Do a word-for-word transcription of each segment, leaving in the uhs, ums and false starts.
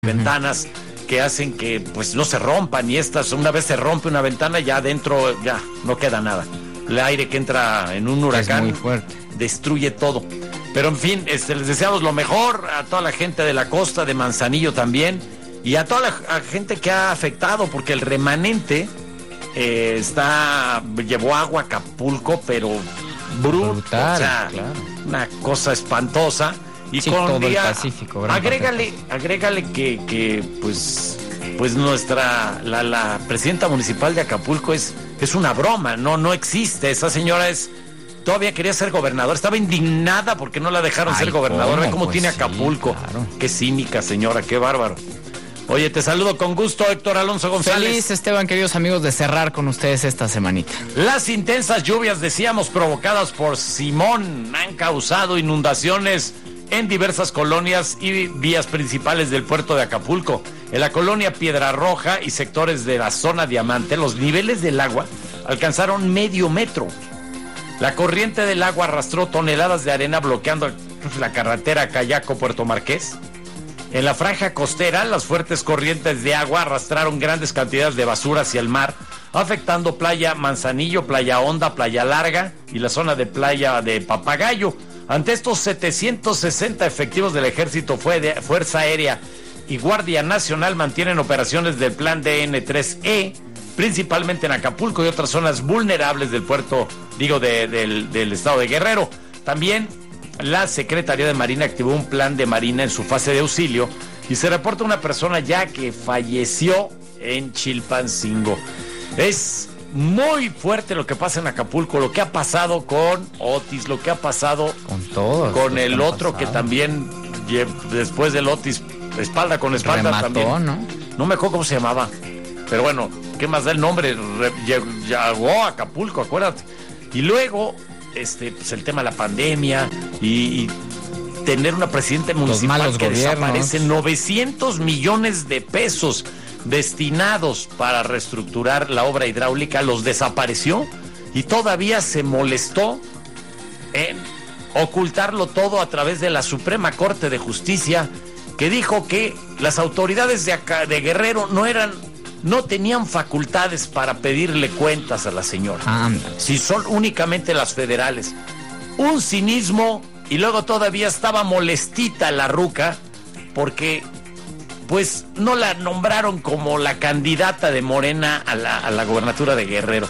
ventanas que hacen que pues no se rompan, y estas, una vez se rompe una ventana, ya adentro ya no queda nada. El aire que entra en un huracán es muy fuerte, destruye todo. Pero en fin, este, les deseamos lo mejor a toda la gente de la costa, de Manzanillo también, y a toda la a gente que ha afectado, porque el remanente eh, está llevó agua a Acapulco, pero brutal, brutal, o sea, claro. Una cosa espantosa. Y sí, con todo día, el Pacífico, agrégale, agrégale que, que pues, pues nuestra, la, la presidenta municipal de Acapulco es, es una broma, no, no existe. Esa señora es, todavía quería ser gobernadora, estaba indignada porque no la dejaron Ay, ser gobernadora. ¿cómo? Ve cómo Pues tiene sí, Acapulco. claro. Qué cínica, señora, qué bárbaro. Oye, te saludo con gusto, Héctor Alonso González. Feliz, Esteban, queridos amigos, de cerrar con ustedes esta semanita. Las intensas lluvias, decíamos, provocadas por Simón, han causado inundaciones en diversas colonias y vías principales del puerto de Acapulco. En la colonia Piedra Roja y sectores de la zona Diamante, los niveles del agua alcanzaron medio metro. La corriente del agua arrastró toneladas de arena, bloqueando la carretera Cayaco-Puerto Marqués. En la franja costera, las fuertes corrientes de agua arrastraron grandes cantidades de basura hacia el mar, afectando Playa Manzanillo, Playa Honda, Playa Larga y la zona de Playa de Papagayo. Ante estos setecientos sesenta efectivos del Ejército, Fuerza Aérea y Guardia Nacional mantienen operaciones del Plan D N tres E, principalmente en Acapulco y otras zonas vulnerables del puerto, digo, de, del, del estado de Guerrero. También la Secretaría de Marina activó un plan de Marina en su fase de auxilio y se reporta una persona ya que falleció en Chilpancingo. Es muy fuerte lo que pasa en Acapulco, lo que ha pasado con Otis, lo que ha pasado con todos, con el otro pasado. Que también después del Otis, espalda con espalda, remató, también. ¿no? No me acuerdo cómo se llamaba, pero bueno, ¿qué más da el nombre? Re, llegó a Acapulco, acuérdate. Y luego, este, pues el tema de la pandemia y, y tener una presidenta municipal que gobiernos. desaparece novecientos millones de pesos destinados para reestructurar la obra hidráulica, los desapareció y todavía se molestó en ocultarlo todo a través de la Suprema Corte de Justicia, que dijo que las autoridades de acá, de Guerrero, no eran, no tenían facultades para pedirle cuentas a la señora. Ah, si son únicamente las federales. Un cinismo. Y luego todavía estaba molestita la ruca porque pues no la nombraron como la candidata de Morena a la, a la gobernatura de Guerrero.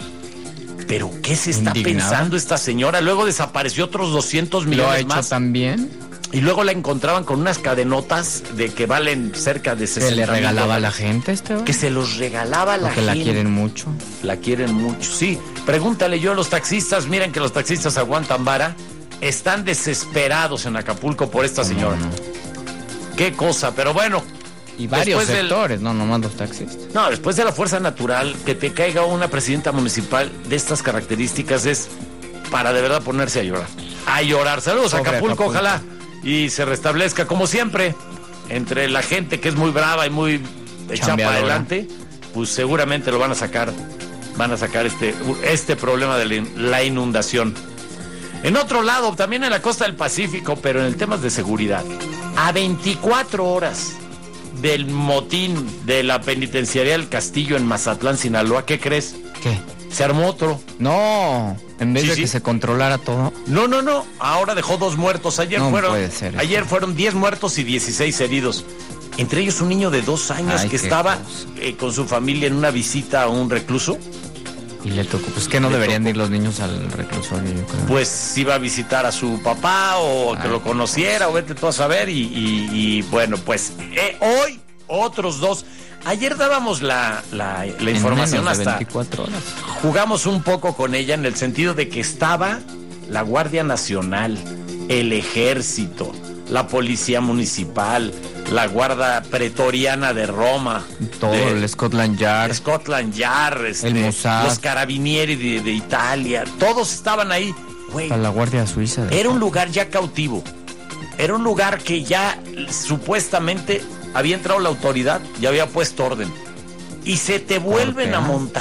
¿Pero qué se está Indignada. pensando esta señora? Luego desapareció otros doscientos millones ¿Lo ha hecho más. también? Y luego la encontraban con unas cadenotas de que valen cerca de sesenta ¿Que le regalaba a la dólares. gente, Esteban? Que se los regalaba a la Porque gente. la quieren mucho. La quieren mucho, sí. Pregúntale yo a los taxistas, miren que los taxistas aguantan vara. Están desesperados en Acapulco por esta señora. No, no. Qué cosa, pero bueno. Y varios después sectores, del, no nomás los taxistas. No, después de la fuerza natural, que te caiga una presidenta municipal de estas características es para de verdad ponerse a llorar. A llorar. Saludos a Acapulco, Acapulco, ojalá y se restablezca, como siempre, entre la gente que es muy brava y muy echada para adelante, pues seguramente lo van a sacar, van a sacar este, este problema de la inundación. En otro lado, también en la costa del Pacífico, pero en el tema de seguridad, a veinticuatro horas del motín de la penitenciaría del Castillo en Mazatlán, Sinaloa, ¿qué crees? ¿Qué? Se armó otro. No, en vez sí, de sí. que se controlara todo. No, no, no, ahora dejó dos muertos. Ayer no fueron puede ser ayer eso. fueron diez muertos y dieciséis heridos. Entre ellos un niño de dos años Ay, que qué estaba eh, con su familia en una visita a un recluso. Y le tocó, pues que no Le deberían tocó. ir los niños al reclusorio, yo creo. Pues iba a visitar a su papá o que Ay, lo conociera o vete tú a saber y, y, y bueno, pues eh, hoy otros dos. Ayer dábamos la, la, la información menos de hasta veinticuatro horas. Jugamos un poco con ella en el sentido de que estaba la Guardia Nacional, el Ejército, la Policía Municipal, la Guardia Pretoriana de Roma, Todo, de, el Scotland Yard. Scotland Yard, este, El Mossad. los Carabinieri de, de Italia, todos estaban ahí. Güey, Para la Guardia Suiza. era un lugar ya cautivo. Era un lugar que ya supuestamente había entrado la autoridad y había puesto orden. Y se te vuelven a montar.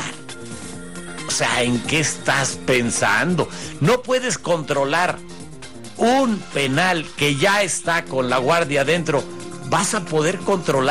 O sea, ¿en qué estás pensando? No puedes controlar un penal que ya está con la guardia adentro. ¿Vas a poder controlar